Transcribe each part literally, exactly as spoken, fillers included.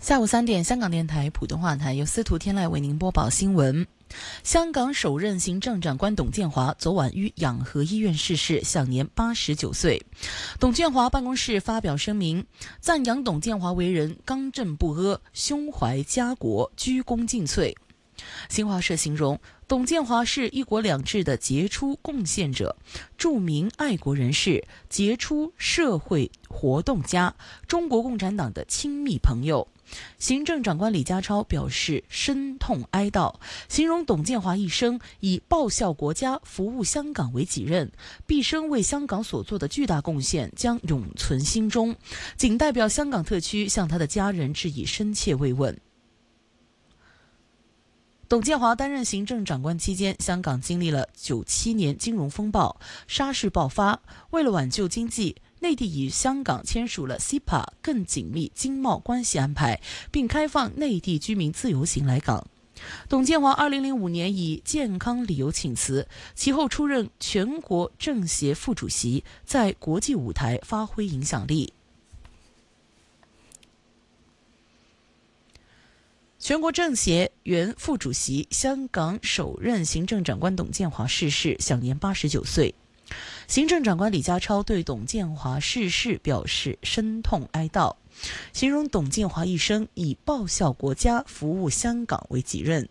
下午三点，香港电台普通话台由司徒天籁为您播报新闻。香港首任行政长官董建华昨晚于养和医院逝世，享年八十九岁。董建华办公室发表声明，赞扬董建华为人刚正不阿，胸怀家国，鞠躬尽瘁。新华社形容董建华是一国两制的杰出贡献者，著名爱国人士，杰出社会活动家，中国共产党的亲密朋友。行政长官李家超表示深痛哀悼，形容董建华一生以报效国家、服务香港为己任，毕生为香港所做的巨大贡献将永存心中，仅代表香港特区向他的家人致以深切慰问。董建华担任行政长官期间，香港经历了九七年金融风暴，沙士爆发。为了挽救经济，内地与香港签署了 C E P A 更紧密经贸关系安排，并开放内地居民自由行来港。董建华二零零五年以健康理由请辞，其后出任全国政协副主席，在国际舞台发挥影响力。全国政协原副主席、香港首任行政长官董建华逝世，享年八十九岁。行政长官李家超对董建华逝世表示深痛哀悼，形容董建华一生以报效国家、服务香港为己任。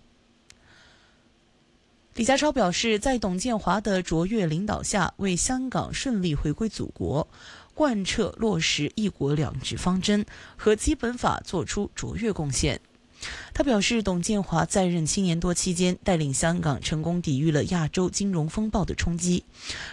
李家超表示，在董建华的卓越领导下，为香港顺利回归祖国、贯彻落实一国两制方针和基本法作出卓越贡献。他表示，董建华在任七年多期间，带领香港成功抵御了亚洲金融风暴的冲击，